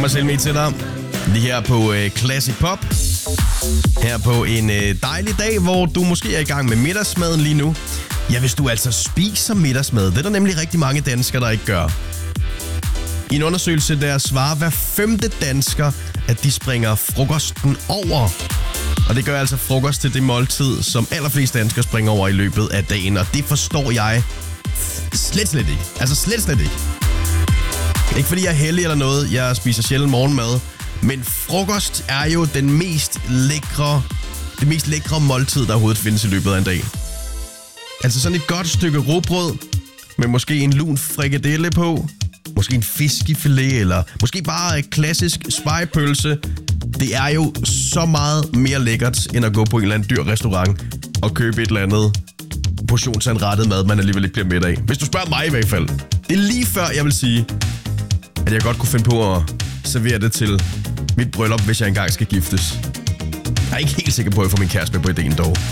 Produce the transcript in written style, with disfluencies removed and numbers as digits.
Marcel med til dig. Lige her på Classic Pop. Her på en dejlig dag, hvor du måske er i gang med middagsmaden lige nu. Ja, hvis du altså spiser middagsmad. Det er der nemlig rigtig mange danskere, der ikke gør. I en undersøgelse der svarer hver 5. dansker, at de springer frokosten over. Og det gør altså frokost til det måltid, som allerflest danskere springer over i løbet af dagen. Og det forstår jeg slet ikke. Altså slet ikke. Ikke fordi jeg er heldig eller noget. Jeg spiser sjældent morgenmad. Men frokost er jo det mest lækre måltid, der overhovedet findes i løbet af en dag. Altså sådan et godt stykke rugbrød med måske en lun frikadelle på. Måske en fiskefilet, eller måske bare et klassisk spegepølse. Det er jo så meget mere lækkert, end at gå på en eller anden dyr restaurant og købe et eller andet portionsanrettet mad, man alligevel ikke bliver mæt af. Hvis du spørger mig i hvert fald. Det er lige før, jeg vil sige, at jeg godt kunne finde på at servere det til mit bryllup, hvis jeg engang skal giftes. Jeg er ikke helt sikker på, at jeg får min kæreste med på ideen dog.